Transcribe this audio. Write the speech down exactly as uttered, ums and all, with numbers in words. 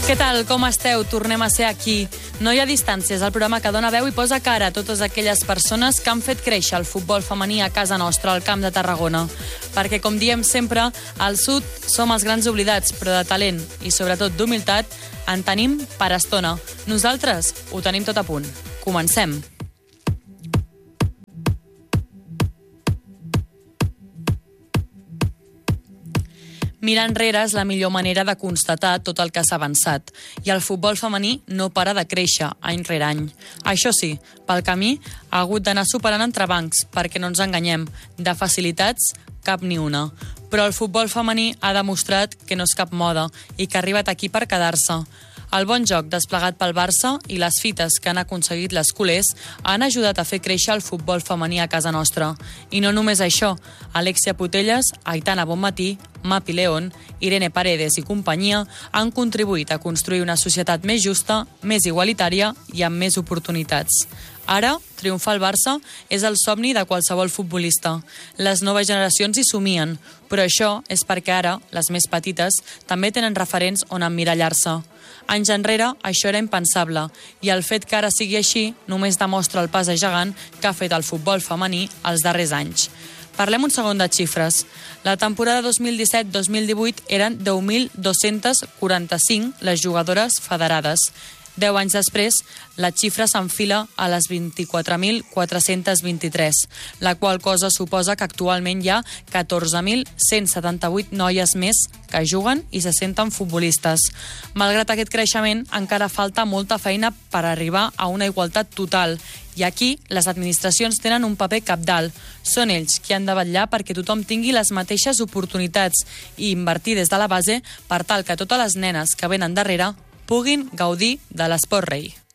Què tal? Com esteu? Tornem a ser aquí. No hi ha distàncies, el programa que dona veu i posa cara a totes aquelles persones que han fet créixer el futbol femení a casa nostra, al Camp de Tarragona. Perquè, com diem sempre, al sud som els grans oblidats, però de talent i sobretot d'humilitat en tenim per estona. Nosaltres ho tenim tot a punt. Comencem. Mirar enrere és la millor manera de constatar tot el que s'ha avançat. I el futbol femení no para de créixer any rere any. Això sí, pel camí ha hagut d'anar superant entrebancs, perquè no ens enganyem. De facilitats, cap ni una. Però el futbol femení ha demostrat que no és cap moda i que ha arribat aquí per quedar-se. El bon joc desplegat pel Barça i les fites que han aconseguit les culers han ajudat a fer créixer el futbol femení a casa nostra. I no només això. Alexia Putelles, Aitana Bonmatí, Mapi León, Irene Paredes i companyia han contribuït a construir una societat més justa, més igualitària i amb més oportunitats. Ara, triomfar al Barça és el somni de qualsevol futbolista. Les noves generacions hi somien, però això és perquè ara, les més petites, també tenen referents on emmirallar-se. Anys enrere, això era impensable, i el fet que ara sigui així només demostra el pas a gegant que ha fet el futbol femení els darrers anys. Parlem un segon de xifres. La temporada dos mil disset dos mil divuit eren deu mil dos-cents quaranta-cinc les jugadores federades. Deu anys després, la xifra s'enfila a les vint-i-quatre mil quatre-cents vint-i-tres, la qual cosa suposa que actualment hi ha catorze mil cent setanta-vuit noies més que juguen i se senten futbolistes. Malgrat aquest creixement, encara falta molta feina per arribar a una igualtat total. I aquí, les administracions tenen un paper cabdal. Són ells qui han de vetllar perquè tothom tingui les mateixes oportunitats i invertir des de la base per tal que totes les nenes que venen darrere puguin gaudir de l'esport rei.